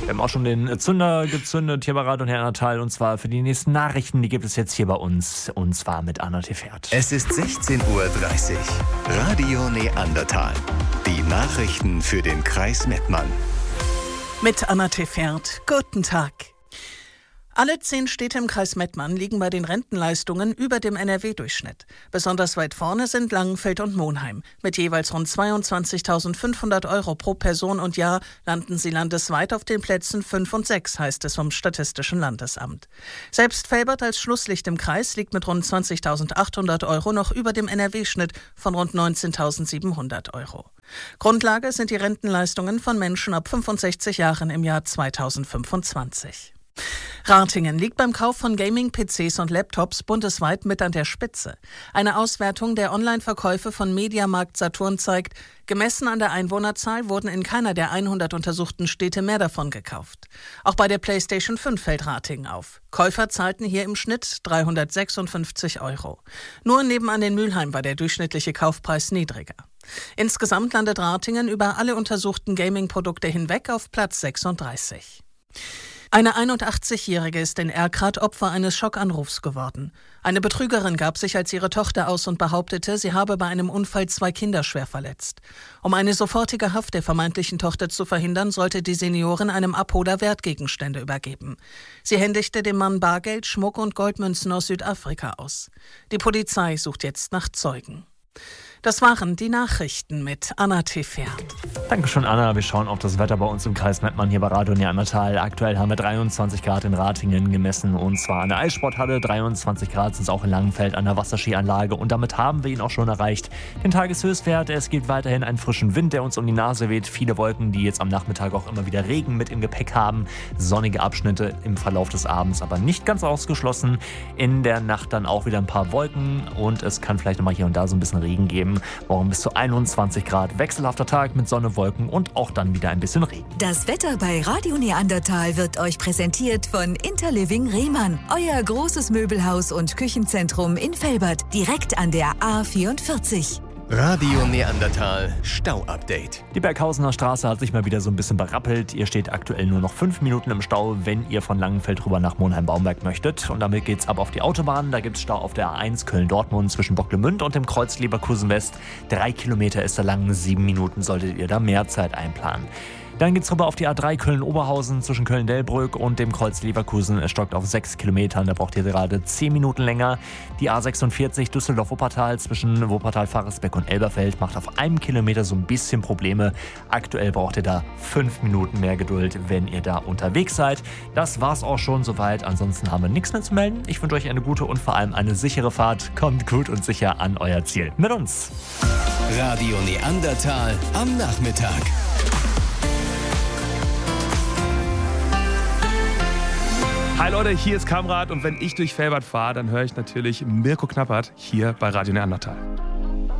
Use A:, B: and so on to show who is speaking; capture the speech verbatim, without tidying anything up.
A: Wir haben auch schon den Zünder gezündet hier bei Radio Neandertal und zwar für die nächsten Nachrichten, die gibt es jetzt hier bei uns und zwar mit Anna Tefert.
B: Es ist sechzehn Uhr dreißig. Radio Neandertal. Die Nachrichten für den Kreis Mettmann.
C: Mit Anna Tefert. Guten Tag. Alle zehn Städte im Kreis Mettmann liegen bei den Rentenleistungen über dem N R W-Durchschnitt. Besonders weit vorne sind Langenfeld und Monheim. Mit jeweils rund zweiundzwanzigtausendfünfhundert Euro pro Person und Jahr landen sie landesweit auf den Plätzen fünf und sechs, heißt es vom Statistischen Landesamt. Selbst Velbert als Schlusslicht im Kreis liegt mit rund zwanzigtausendachthundert Euro noch über dem N R W-Schnitt von rund neunzehntausendsiebenhundert Euro. Grundlage sind die Rentenleistungen von Menschen ab fünfundsechzig Jahren im Jahr zweitausendfünfundzwanzig. Ratingen liegt beim Kauf von Gaming-P Cs und Laptops bundesweit mit an der Spitze. Eine Auswertung der Online-Verkäufe von Mediamarkt Saturn zeigt, gemessen an der Einwohnerzahl wurden in keiner der hundert untersuchten Städte mehr davon gekauft. Auch bei der PlayStation fünf fällt Ratingen auf. Käufer zahlten hier im Schnitt dreihundertsechsundfünfzig Euro. Nur nebenan in Mülheim war der durchschnittliche Kaufpreis niedriger. Insgesamt landet Ratingen über alle untersuchten Gaming-Produkte hinweg auf Platz sechsunddreißig. Eine einundachtzigjährige ist in Erkrath Opfer eines Schockanrufs geworden. Eine Betrügerin gab sich als ihre Tochter aus und behauptete, sie habe bei einem Unfall zwei Kinder schwer verletzt. Um eine sofortige Haft der vermeintlichen Tochter zu verhindern, sollte die Seniorin einem Abholer Wertgegenstände übergeben. Sie händigte dem Mann Bargeld, Schmuck und Goldmünzen aus Südafrika aus. Die Polizei sucht jetzt nach Zeugen. Das waren die Nachrichten mit Anna Tefert.
A: Dankeschön, Anna. Wir schauen auf das Wetter bei uns im Kreis Mettmann hier bei Radio Neandertal. Aktuell haben wir dreiundzwanzig Grad in Ratingen gemessen und zwar an der Eissporthalle. dreiundzwanzig Grad sind es auch in Langenfeld an der Wasserskianlage und damit haben wir ihn auch schon erreicht. Den Tageshöchstwert. Es gibt weiterhin einen frischen Wind, der uns um die Nase weht. Viele Wolken, die jetzt am Nachmittag auch immer wieder Regen mit im Gepäck haben. Sonnige Abschnitte im Verlauf des Abends, aber nicht ganz ausgeschlossen. In der Nacht dann auch wieder ein paar Wolken und es kann vielleicht nochmal hier und da so ein bisschen Regen geben. Morgen bis zu einundzwanzig Grad, wechselhafter Tag mit Sonne, Wolken und auch dann wieder ein bisschen Regen.
D: Das Wetter bei Radio Neandertal wird euch präsentiert von Interliving Rehmann. Euer großes Möbelhaus und Küchenzentrum in Velbert, direkt an der A vierundvierzig.
B: Radio Neandertal Stau-Update.
A: Die Berghausener Straße hat sich mal wieder so ein bisschen berappelt. Ihr steht aktuell nur noch fünf Minuten im Stau, wenn ihr von Langenfeld rüber nach Monheim-Baumberg möchtet. Und damit geht's ab auf die Autobahn. Da gibt's Stau auf der A eins Köln-Dortmund zwischen Bocklemünd und dem Kreuz Leverkusen-West. Drei Kilometer ist er lang, sieben Minuten solltet ihr da mehr Zeit einplanen. Dann geht's rüber auf die A drei Köln-Oberhausen zwischen Köln-Delbrück und dem Kreuz Leverkusen. Es stockt auf sechs Kilometern, da braucht ihr gerade zehn Minuten länger. Die A sechsundvierzig Düsseldorf-Wuppertal zwischen Wuppertal-Faresbeck und Elberfeld macht auf einem Kilometer so ein bisschen Probleme. Aktuell braucht ihr da fünf Minuten mehr Geduld, wenn ihr da unterwegs seid. Das war's auch schon soweit. Ansonsten haben wir nichts mehr zu melden. Ich wünsche euch eine gute und vor allem eine sichere Fahrt. Kommt gut und sicher an euer Ziel. Mit uns.
B: Radio Neandertal am Nachmittag.
E: Hi Leute, hier ist Kamrat und wenn ich durch Velbert fahre, dann höre ich natürlich Mirko Knappert hier bei Radio Neandertal.